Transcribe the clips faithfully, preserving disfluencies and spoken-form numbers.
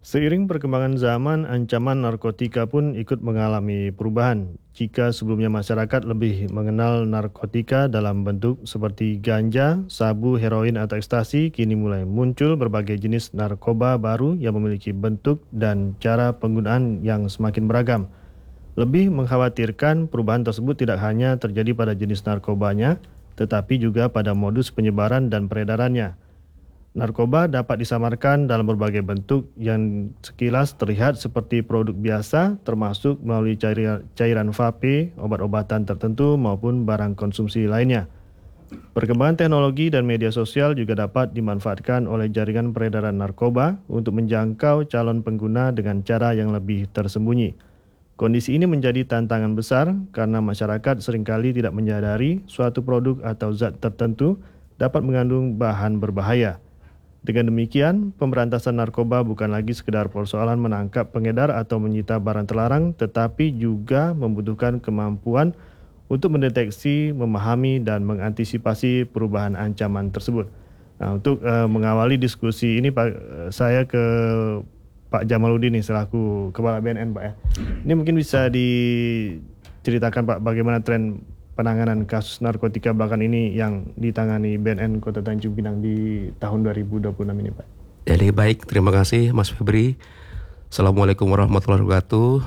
Seiring perkembangan zaman, ancaman narkotika pun ikut mengalami perubahan. Jika sebelumnya masyarakat lebih mengenal narkotika dalam bentuk seperti ganja, sabu, heroin, atau ekstasi, kini mulai muncul berbagai jenis narkoba baru yang memiliki bentuk dan cara penggunaan yang semakin beragam. Lebih mengkhawatirkan, perubahan tersebut tidak hanya terjadi pada jenis narkobanya, tetapi juga pada modus penyebaran dan peredarannya. Narkoba dapat disamarkan dalam berbagai bentuk yang sekilas terlihat seperti produk biasa, termasuk melalui cairan, cairan vape, obat-obatan tertentu maupun barang konsumsi lainnya. Perkembangan teknologi dan media sosial juga dapat dimanfaatkan oleh jaringan peredaran narkoba untuk menjangkau calon pengguna dengan cara yang lebih tersembunyi. Kondisi ini menjadi tantangan besar karena masyarakat seringkali tidak menyadari suatu produk atau zat tertentu dapat mengandung bahan berbahaya. Dengan demikian, pemberantasan narkoba bukan lagi sekedar persoalan menangkap pengedar atau menyita barang terlarang, tetapi juga membutuhkan kemampuan untuk mendeteksi, memahami, dan mengantisipasi perubahan ancaman tersebut. Nah, untuk uh, mengawali diskusi ini, Pak, uh, saya ke Pak Jamaludin nih selaku Kepala B N N, Pak ya. Ini mungkin bisa diceritakan, Pak, bagaimana tren penanganan kasus narkotika belakangan ini yang ditangani B N N Kota Tanjung Pinang di tahun dua ribu dua puluh enam ini, Pak. Jadi baik, terima kasih Mas Febri. Assalamualaikum warahmatullahi wabarakatuh.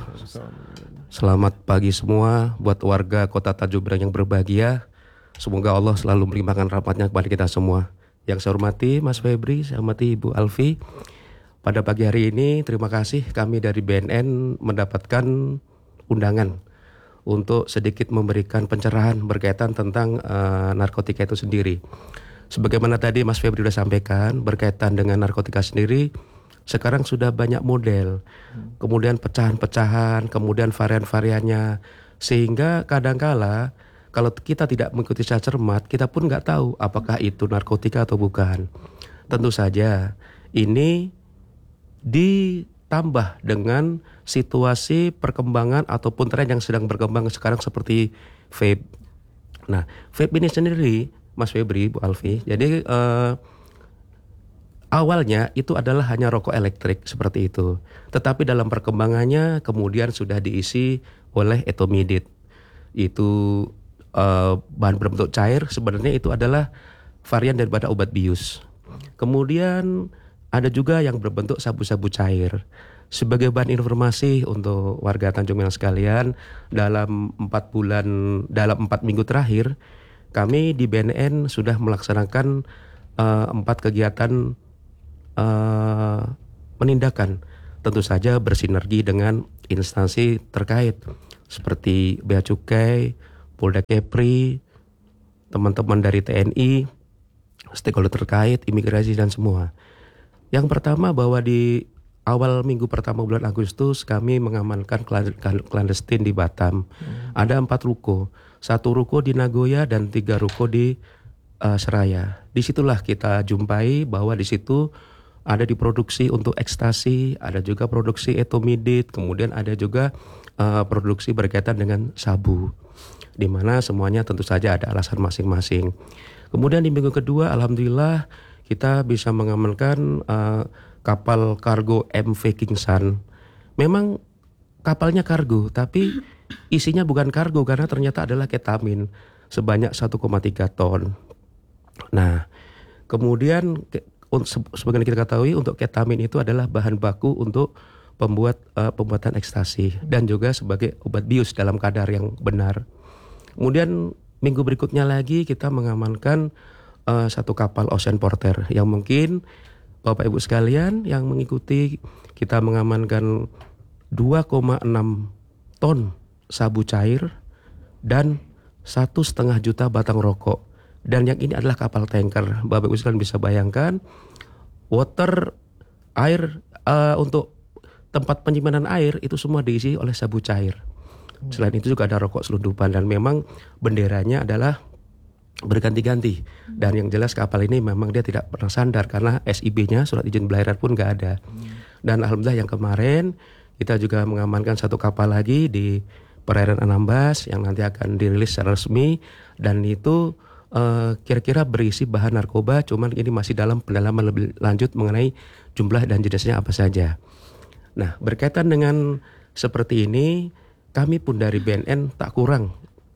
Selamat pagi semua buat warga Kota Tanjung Pinang yang berbahagia. Semoga Allah selalu melimpahkan rahmatnya kepada kita semua. Yang saya hormati Mas Febri, saya hormati Ibu Alfi. Pada pagi hari ini terima kasih kami dari B N N mendapatkan undangan untuk sedikit memberikan pencerahan berkaitan tentang uh, narkotika itu sendiri. Sebagaimana tadi Mas Febri sudah sampaikan, berkaitan dengan narkotika sendiri, sekarang sudah banyak model, kemudian pecahan-pecahan, kemudian varian-variannya, sehingga kadangkala kalau kita tidak mengikuti secara cermat, kita pun nggak tahu apakah itu narkotika atau bukan. Tentu saja ini ditambah dengan situasi perkembangan ataupun tren yang sedang berkembang sekarang seperti vape. Nah, vape ini sendiri, Mas Febri, Bu Alfi, jadi eh, awalnya itu adalah hanya rokok elektrik seperti itu. Tetapi dalam perkembangannya kemudian sudah diisi oleh etomidate. Itu eh, bahan berbentuk cair, sebenarnya itu adalah varian daripada obat bius. Kemudian ada juga yang berbentuk sabu-sabu cair. Sebagai bahan informasi untuk warga Tanjung Pinang sekalian, dalam empat bulan, dalam empat minggu terakhir, kami di B N N sudah melaksanakan uh, empat kegiatan uh, penindakan. Tentu saja bersinergi dengan instansi terkait seperti Bea Cukai, Polda Kepri, teman-teman dari T N I, stakeholder terkait, imigrasi dan semua. Yang pertama bahwa di awal minggu pertama bulan Agustus kami mengamankan klandestin di Batam. Hmm. Ada empat ruko, satu ruko di Nagoya dan tiga ruko di uh, Seraya. Disitulah kita jumpai bahwa di situ ada diproduksi untuk ekstasi, ada juga produksi etomidate, kemudian ada juga uh, produksi berkaitan dengan sabu, di mana semuanya tentu saja ada alasan masing-masing. Kemudian di minggu kedua, alhamdulillah kita bisa mengamankan uh, kapal kargo M V King Sun. Memang kapalnya kargo, tapi isinya bukan kargo karena ternyata adalah ketamin sebanyak satu koma tiga ton. Nah, kemudian sebagaimana kita ketahui untuk ketamin itu adalah bahan baku untuk pembuat uh, pembuatan ekstasi dan juga sebagai obat bius dalam kadar yang benar. Kemudian minggu berikutnya lagi kita mengamankan uh, satu kapal Ocean Porter yang mungkin Bapak Ibu sekalian yang mengikuti, kita mengamankan dua koma enam ton sabu cair dan satu setengah juta batang rokok. Dan yang ini adalah kapal tanker. Bapak Ibu sekalian bisa bayangkan, water, air, uh, untuk tempat penyimpanan air itu semua diisi oleh sabu cair. Selain itu juga ada rokok selundupan dan memang benderanya adalah berganti-ganti. Dan yang jelas kapal ini memang dia tidak pernah sandar karena S I B-nya, surat izin belayar pun nggak ada. Dan alhamdulillah yang kemarin kita juga mengamankan satu kapal lagi di perairan Anambas yang nanti akan dirilis secara resmi, dan itu uh, kira-kira berisi bahan narkoba, cuman ini masih dalam pendalaman lebih lanjut mengenai jumlah dan jenisnya apa saja. Nah, berkaitan dengan seperti ini, kami pun dari B N N tak kurang.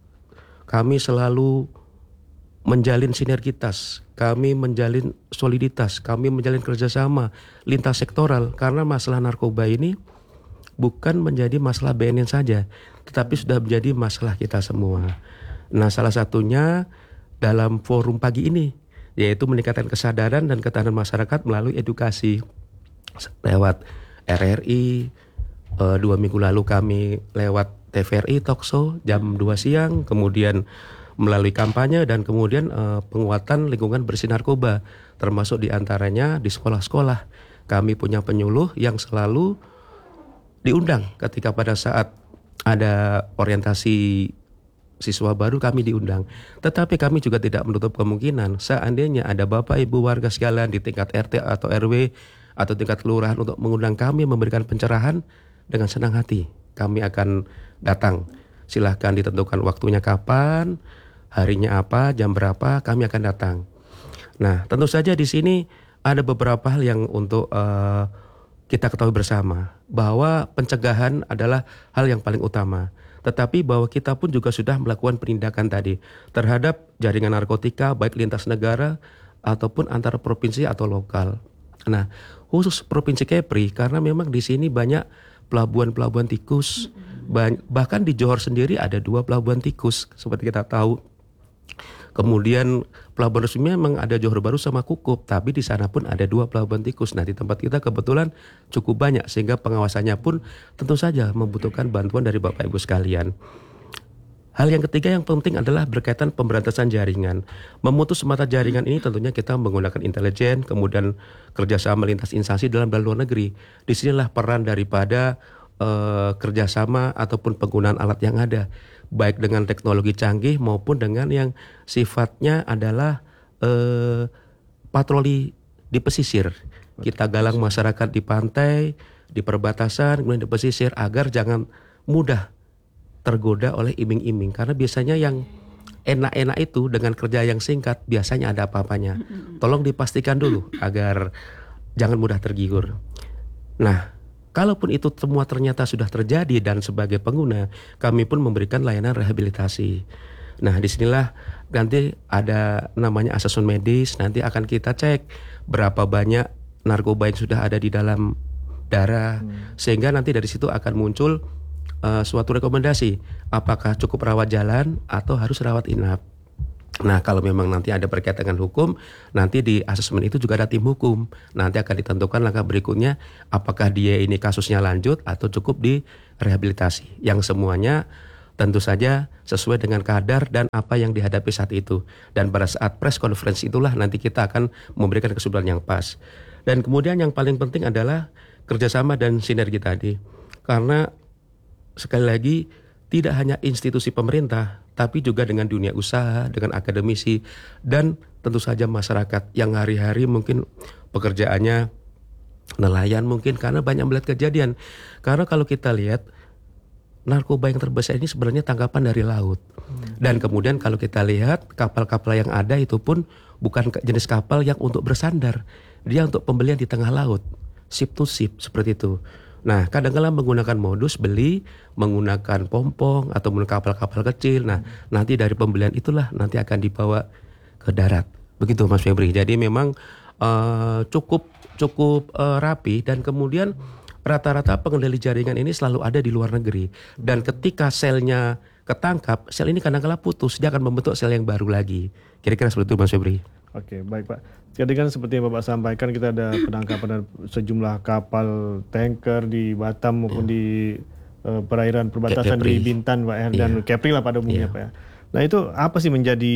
Kami selalu menjalin sinergitas, kami menjalin soliditas, kami menjalin kerjasama lintas sektoral, karena masalah narkoba ini bukan menjadi masalah B N N saja, tetapi sudah menjadi masalah kita semua. Nah, salah satunya dalam forum pagi ini, yaitu meningkatkan kesadaran dan ketahanan masyarakat melalui edukasi lewat R R I. E, dua minggu lalu kami lewat T V R I Talkshow jam dua siang, kemudian melalui kampanye dan kemudian e, penguatan lingkungan bersih narkoba, termasuk diantaranya di sekolah-sekolah. Kami punya penyuluh yang selalu diundang ketika pada saat ada orientasi siswa baru, kami diundang. Tetapi kami juga tidak menutup kemungkinan seandainya ada Bapak Ibu warga sekalian di tingkat R T atau R W atau tingkat kelurahan untuk mengundang kami memberikan pencerahan, dengan senang hati kami akan datang. Silahkan ditentukan waktunya kapan, harinya apa, jam berapa, kami akan datang. Nah, tentu saja di sini ada beberapa hal yang untuk uh, kita ketahui bersama, bahwa pencegahan adalah hal yang paling utama. Tetapi bahwa kita pun juga sudah melakukan penindakan tadi terhadap jaringan narkotika baik lintas negara ataupun antara provinsi atau lokal. Nah, khusus Provinsi Kepri karena memang di sini banyak pelabuhan-pelabuhan tikus, bahkan di Johor sendiri ada dua pelabuhan tikus seperti kita tahu. Kemudian pelabuhan resmi memang ada Johor Baru sama Kukup, tapi di sana pun ada dua pelabuhan tikus. Nah, di tempat kita kebetulan cukup banyak sehingga pengawasannya pun tentu saja membutuhkan bantuan dari Bapak Ibu sekalian. Hal yang ketiga yang penting adalah berkaitan pemberantasan jaringan. Memutus mata jaringan ini tentunya kita menggunakan intelijen, kemudian kerjasama lintas instansi dalam dan luar negeri. Disinilah peran daripada uh, kerjasama ataupun penggunaan alat yang ada, baik dengan teknologi canggih maupun dengan yang sifatnya adalah uh, patroli di pesisir. Kita galang masyarakat di pantai, di perbatasan, kemudian di pesisir agar jangan mudah tergoda oleh iming-iming, karena biasanya yang enak-enak itu dengan kerja yang singkat biasanya ada apa-apanya. Tolong dipastikan dulu agar jangan mudah tergiur. Nah, kalaupun itu semua ternyata sudah terjadi dan sebagai pengguna, kami pun memberikan layanan rehabilitasi. Nah, disinilah nanti ada namanya asesmen medis, nanti akan kita cek berapa banyak narkoba yang sudah ada di dalam darah, hmm. sehingga nanti dari situ akan muncul Uh, suatu rekomendasi, apakah cukup rawat jalan atau harus rawat inap. Nah, kalau memang nanti ada berkaitan dengan hukum, nanti di asesmen itu juga ada tim hukum. Nanti akan ditentukan langkah berikutnya, apakah dia ini kasusnya lanjut atau cukup di rehabilitasi. Yang semuanya tentu saja sesuai dengan kadar dan apa yang dihadapi saat itu. Dan pada saat press conference itulah nanti kita akan memberikan kesimpulan yang pas. Dan kemudian yang paling penting adalah kerjasama dan sinergi tadi. Karena sekali lagi, tidak hanya institusi pemerintah, tapi juga dengan dunia usaha, dengan akademisi, dan tentu saja masyarakat yang hari-hari mungkin pekerjaannya nelayan mungkin, karena banyak melihat kejadian. Karena kalau kita lihat, narkoba yang terbesar ini sebenarnya tangkapan dari laut. Dan kemudian kalau kita lihat, kapal-kapal yang ada itu pun bukan jenis kapal yang untuk bersandar. Dia untuk pembelian di tengah laut, ship to ship, seperti itu. Nah, kadang-kadang menggunakan modus beli, menggunakan pompong atau menggunakan kapal-kapal kecil. Nah, nanti dari pembelian itulah nanti akan dibawa ke darat. Begitu Mas Febri. Jadi memang uh, cukup cukup uh, rapi, dan kemudian rata-rata pengendali jaringan ini selalu ada di luar negeri. Dan ketika selnya ketangkap, sel ini kadang-kadang putus, dia akan membentuk sel yang baru lagi. Kira-kira seperti itu Mas Febri. Oke, baik Pak. Jadi kan seperti yang Bapak sampaikan, kita ada penangkapan sejumlah kapal tanker di Batam maupun di uh, perairan perbatasan Kepri. Di Bintan Pak ya, dan yeah. Kepri lah pada umumnya yeah. Pak ya. Nah, itu apa sih menjadi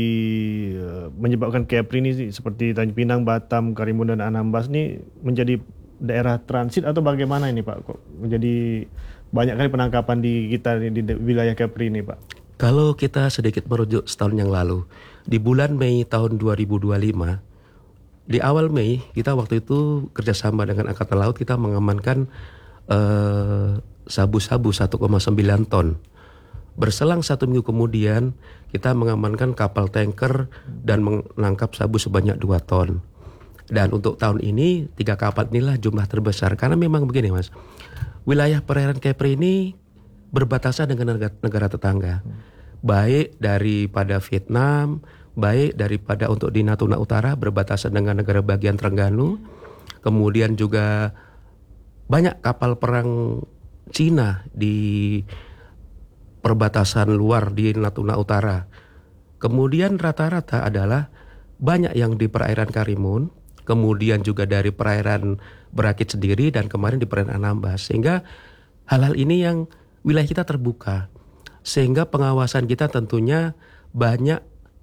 uh, menyebabkan Kepri ini sih, seperti Tanjung Pinang, Batam, Karimun dan Anambas ini menjadi daerah transit atau bagaimana ini Pak? Kok menjadi banyak kali penangkapan di kita di, di wilayah Kepri ini Pak? Kalau kita sedikit merujuk setahun yang lalu, di bulan Mei tahun dua ribu dua puluh lima, di awal Mei kita waktu itu kerjasama dengan Angkatan Laut, kita mengamankan uh, sabu-sabu satu koma sembilan ton Berselang satu minggu kemudian kita mengamankan kapal tanker dan menangkap sabu sebanyak dua ton. Dan untuk tahun ini tiga kapal inilah jumlah terbesar. Karena memang begini Mas, wilayah perairan Kepri ini berbatasan dengan negara, negara tetangga. Baik daripada Vietnam, baik daripada untuk di Natuna Utara berbatasan dengan negara bagian Terengganu. Kemudian juga banyak kapal perang Cina di perbatasan luar di Natuna Utara. Kemudian rata-rata adalah banyak yang di perairan Karimun, kemudian juga dari perairan Berakit sendiri dan kemarin di perairan Anambas. Sehingga hal-hal ini yang wilayah kita terbuka. Sehingga pengawasan kita tentunya banyak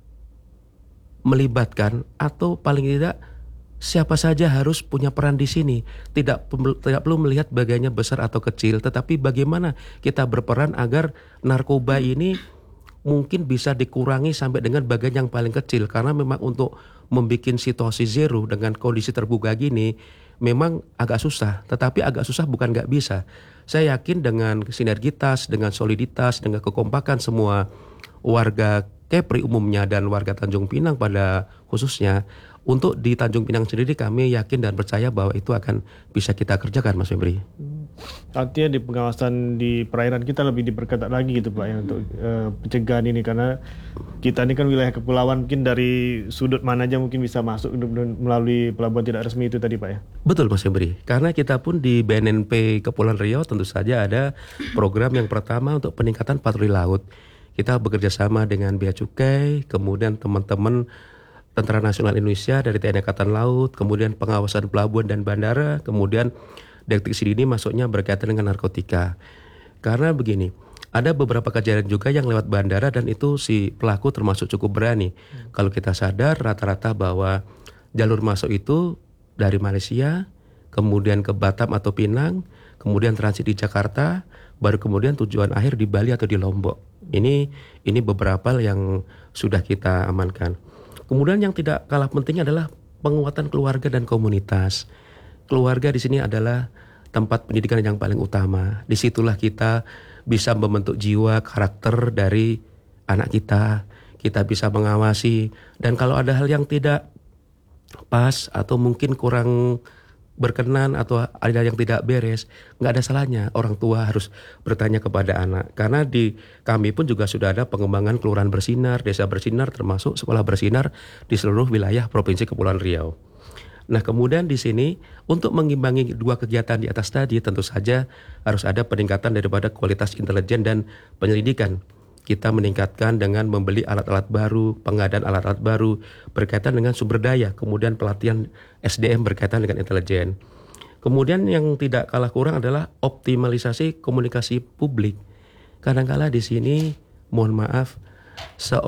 melibatkan atau paling tidak siapa saja harus punya peran di sini. Tidak, tidak perlu melihat bagiannya besar atau kecil, tetapi bagaimana kita berperan agar narkoba ini mungkin bisa dikurangi sampai dengan bagian yang paling kecil. Karena memang untuk membuat situasi zero dengan kondisi terbuka gini memang agak susah. Tetapi agak susah bukan nggak bisa. Saya yakin dengan sinergitas, dengan soliditas, dengan kekompakan semua warga Kepri umumnya dan warga Tanjung Pinang pada khususnya, untuk di Tanjung Pinang sendiri kami yakin dan percaya bahwa itu akan bisa kita kerjakan, Mas Febri. Artinya di pengawasan di perairan kita lebih diperketat lagi gitu Pak ya untuk uh, pencegahan ini, karena kita ini kan wilayah kepulauan, mungkin dari sudut mana aja mungkin bisa masuk melalui pelabuhan tidak resmi itu tadi Pak ya. Betul Mas Febri, karena kita pun di B N N P Kepulauan Riau tentu saja ada program yang pertama untuk peningkatan patroli laut. Kita bekerja sama dengan Bea Cukai, kemudian teman-teman Tentara Nasional Indonesia dari T N I Angkatan Laut, kemudian pengawasan pelabuhan dan bandara, kemudian deteksi dini masuknya berkaitan dengan narkotika. Karena begini, ada beberapa kejadian juga yang lewat bandara dan itu si pelaku termasuk cukup berani. Hmm. Kalau kita sadar rata-rata bahwa jalur masuk itu dari Malaysia, kemudian ke Batam atau Pinang, kemudian transit di Jakarta, baru kemudian tujuan akhir di Bali atau di Lombok. Ini ini beberapa yang sudah kita amankan. Kemudian yang tidak kalah penting adalah penguatan keluarga dan komunitas. Keluarga di sini adalah tempat pendidikan yang paling utama. Disitulah kita bisa membentuk jiwa karakter dari anak kita. Kita bisa mengawasi, dan kalau ada hal yang tidak pas atau mungkin kurang berkenan atau ada yang tidak beres, nggak ada salahnya orang tua harus bertanya kepada anak. Karena di kami pun juga sudah ada pengembangan kelurahan bersinar, desa bersinar, termasuk sekolah bersinar di seluruh wilayah Provinsi Kepulauan Riau. Nah kemudian di sini untuk mengimbangi dua kegiatan di atas tadi tentu saja harus ada peningkatan daripada kualitas intelijen dan penyelidikan. Kita meningkatkan dengan membeli alat-alat baru, pengadaan alat-alat baru berkaitan dengan sumber daya, kemudian pelatihan S D M berkaitan dengan intelijen. Kemudian yang tidak kalah kurang adalah optimalisasi komunikasi publik. Kadang-kala di sini, mohon maaf,